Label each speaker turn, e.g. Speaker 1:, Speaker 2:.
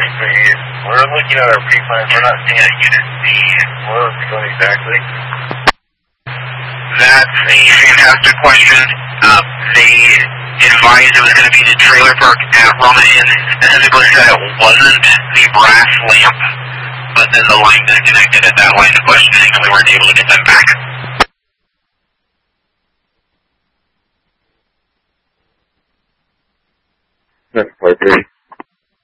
Speaker 1: We're looking at our pre-plans. We're not seeing a unit C. Where is it going exactly?
Speaker 2: That's a fantastic question. They advised it was going to be the trailer park at Rama Inn, and physically said it wasn't the brass lamp, but then the line disconnected at that line of questioning, and we weren't able to get them back.
Speaker 1: That's part 3.